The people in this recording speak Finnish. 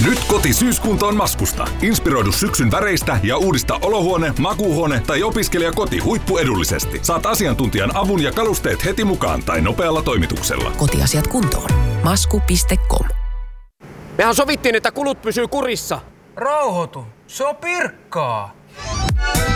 Nyt koti-syyskuntoon Maskusta. Inspiroidu syksyn väreistä ja uudista olohuone, makuuhuone tai opiskelijakoti huippuedullisesti. Saat asiantuntijan avun ja kalusteet heti mukaan tai nopealla toimituksella. Kotiasiat kuntoon. Masku.com. Mehän sovittiin, että kulut pysyy kurissa. Rauhoitu. Se on Pirkkaa.